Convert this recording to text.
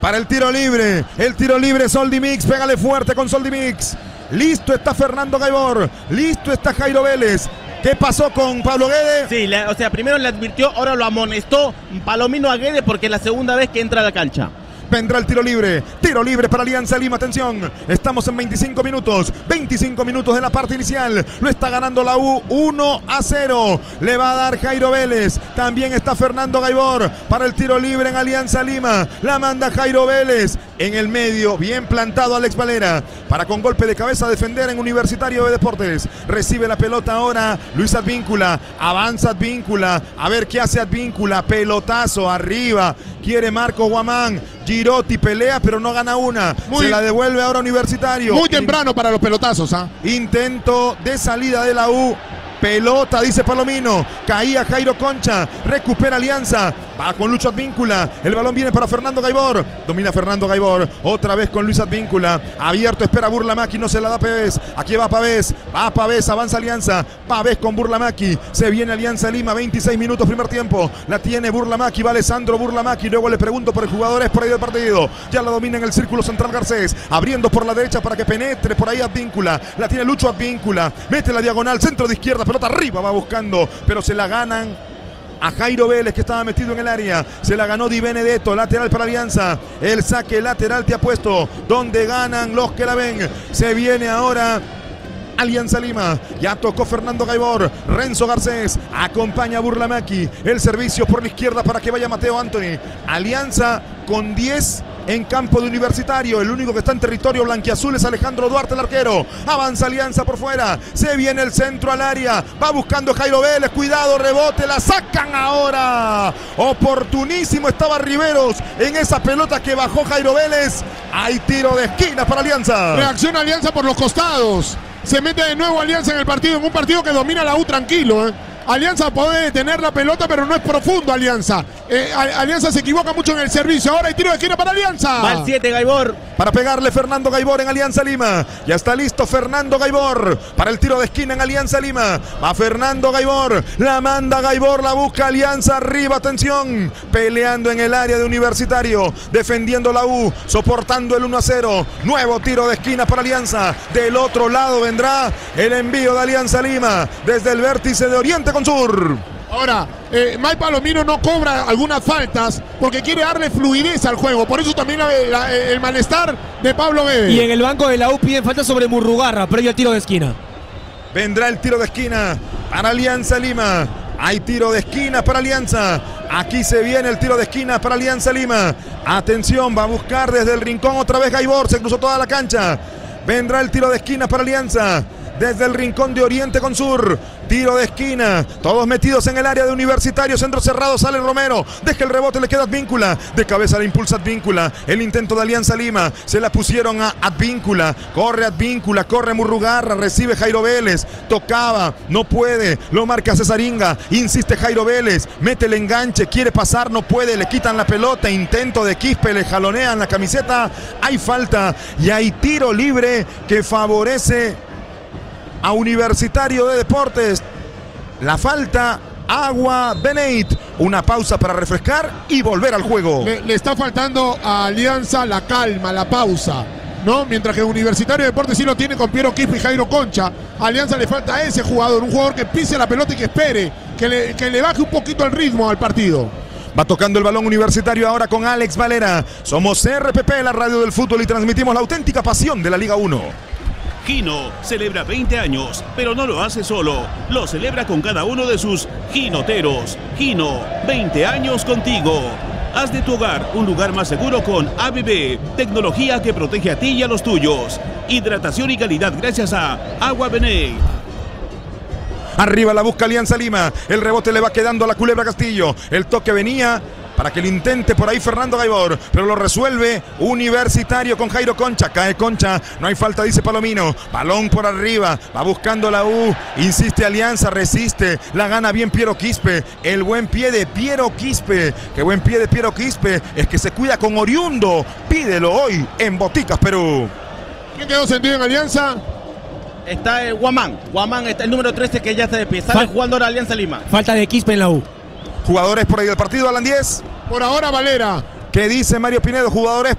Para el tiro libre Soldimix, pégale fuerte con Soldimix. Listo está Fernando Gaibor, listo está Jairo Vélez. ¿Qué pasó con Pablo Guede? Sí, primero le advirtió, ahora lo amonestó Palomino a Guede porque es la segunda vez que entra a la cancha. Vendrá el tiro libre para Alianza Lima, atención, estamos en 25 minutos de la parte inicial, lo está ganando la U 1-0, le va a dar Jairo Vélez, también está Fernando Gaibor para el tiro libre en Alianza Lima, la manda Jairo Vélez, en el medio, bien plantado Alex Valera, para con golpe de cabeza defender en Universitario de Deportes, recibe la pelota ahora Luis Advíncula, avanza Advíncula, a ver qué hace Advíncula, pelotazo arriba, quiere Marco Guamán, Girotti pelea pero no gana una, se la devuelve ahora Universitario. Muy temprano para los pelotazos, ¿ah? Intento de salida de la U. Pelota, dice Palomino, caía Jairo Concha, recupera Alianza, va con Lucho Advíncula, el balón viene para Fernando Gaibor, domina Fernando Gaibor, otra vez con Luis Advíncula, abierto, espera Burlamaqui, no se la da Pavés, aquí va Pavés, avanza Alianza, Pavés con Burlamaqui, se viene Alianza Lima, 26 minutos primer tiempo, la tiene Burlamaqui, va Alessandro Burlamaqui, luego le pregunto por el jugador, es por ahí del partido, ya la domina en el círculo central Garcés, abriendo por la derecha para que penetre por ahí Advíncula, la tiene Lucho Advíncula, mete la diagonal, centro de izquierda, pelota arriba, va buscando, pero se la ganan a Jairo Vélez, que estaba metido en el área, se la ganó Di Benedetto, lateral para Alianza, el saque lateral te ha puesto, donde ganan los que la ven, se viene ahora Alianza Lima, ya tocó Fernando Gaibor, Renzo Garcés, acompaña a Burlamaqui, el servicio por la izquierda para que vaya Mateo Anthony, Alianza con 10 en campo de Universitario, el único que está en territorio blanquiazul es Alejandro Duarte, el arquero, avanza Alianza por fuera, se viene el centro al área, va buscando Jairo Vélez, cuidado, rebote, la sacan ahora, oportunísimo estaba Riveros en esa pelota que bajó Jairo Vélez, hay tiro de esquina para Alianza. Reacciona Alianza por los costados, se mete de nuevo Alianza en el partido, en un partido que domina la U tranquilo, Alianza puede detener la pelota, pero no es profundo Alianza. Alianza se equivoca mucho en el servicio. Ahora hay tiro de esquina para Alianza. Va el 7 Gaibor. Para pegarle Fernando Gaibor en Alianza Lima. Ya está listo Fernando Gaibor para el tiro de esquina en Alianza Lima. Va Fernando Gaibor. La manda Gaibor, la busca Alianza arriba. Atención. Peleando en el área de Universitario. Defendiendo la U. Soportando el 1-0. Nuevo tiro de esquina para Alianza. Del otro lado vendrá el envío de Alianza Lima. Desde el vértice de Oriente con Sur. Ahora, Mike Palomino no cobra algunas faltas porque quiere darle fluidez al juego. Por eso también el malestar de Pablo Guede. Y en el banco de la U piden falta sobre Murrugarra, previo al tiro de esquina. Vendrá el tiro de esquina para Alianza Lima. Hay tiro de esquina para Alianza. Aquí se viene el tiro de esquina para Alianza Lima. Atención, va a buscar desde el rincón otra vez Gaibor. Se cruzó toda la cancha. Vendrá el tiro de esquina para Alianza. Desde el rincón de Oriente con Sur, tiro de esquina, todos metidos en el área de Universitario, centro cerrado, sale Romero, deja el rebote, le queda Advíncula, de cabeza la impulsa Advíncula, el intento de Alianza Lima, se la pusieron a Advíncula, corre Murrugarra, recibe Jairo Vélez, tocaba, no puede, lo marca Cesaringa, insiste Jairo Vélez, mete el enganche, quiere pasar, no puede, le quitan la pelota, intento de Quispe, le jalonean la camiseta, hay falta y hay tiro libre que favorece a Universitario de Deportes. La falta, Agua Beneit. Una pausa para refrescar y volver al juego. Le está faltando a Alianza la calma, la pausa, ¿no? Mientras que Universitario de Deportes sí lo tiene con Piero Quispe y Jairo Concha. A Alianza le falta a ese jugador, un jugador que pise la pelota y que espere, que le baje un poquito el ritmo al partido. Va tocando el balón Universitario ahora con Alex Valera. Somos RPP, la radio del fútbol, y transmitimos la auténtica pasión de la Liga 1. Gino celebra 20 años, pero no lo hace solo. Lo celebra con cada uno de sus ginoteros. Gino, 20 años contigo. Haz de tu hogar un lugar más seguro con ABB, tecnología que protege a ti y a los tuyos. Hidratación y calidad gracias a Agua Beneit. Arriba la busca Alianza Lima. El rebote le va quedando a la Culebra Castillo. El toque venía para que lo intente por ahí Fernando Gaibor, pero lo resuelve Universitario con Jairo Concha. Cae Concha, no hay falta, dice Palomino. Balón por arriba, va buscando la U, insiste Alianza, resiste, la gana bien Piero Quispe. El buen pie de Piero Quispe, qué buen pie de Piero Quispe, es que se cuida con oriundo. Pídelo hoy en Boticas Perú. ¿Quién quedó sentido en Alianza? Está el Guamán está el número 13 que ya está de pie, sale jugando ahora Alianza Lima. Falta de Quispe en la U. Jugadores por ahí del partido, Alan 10. Por ahora Valera, ¿Qué dice Mario Pinedo, jugadores?